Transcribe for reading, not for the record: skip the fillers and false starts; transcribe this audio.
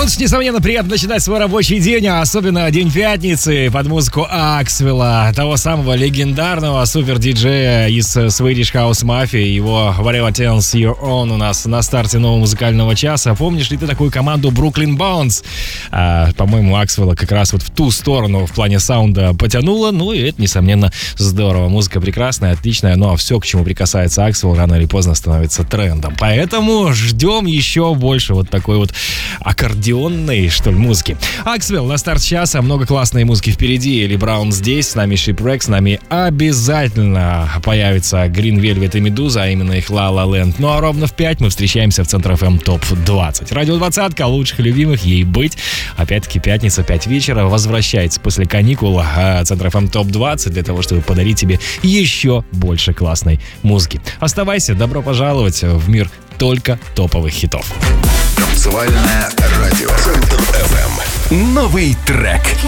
уж, несомненно, приятно начинать свой рабочий день, а особенно день пятницы под музыку Axwell, того самого легендарного супер-диджея из Swedish House Mafia. Его Whatever Turns You On у нас на старте нового музыкального часа. Помнишь ли ты такую команду Brooklyn Bounce? По-моему, Axwell как раз вот в ту сторону в плане саунда потянуло. Ну и это, несомненно, здорово. Музыка прекрасная, отличная, но все, к чему прикасается Axwell, рано или поздно становится трендом. Поэтому ждем еще больше вот такой вот аккордеонной, что ли, музыки. Axwell на старт часа, много классной музыки впереди. Эли Браун здесь, с нами Shipwreck, с нами обязательно появится Green Velvet и Медуза, а именно их La La Land. Ну а ровно в 5 мы встречаемся в Центр ФМ ТОП 20. Радио 20, лучших и любимых, ей быть. Опять-таки пятница, 5 вечера, возвращается после каникул Центр ФМ ТОП 20 для того, чтобы подарить тебе еще больше классной музыки. Оставайся, добро пожаловать в мир только топовых хитов. Танцевальное радио Центр ФМ. Новый трек.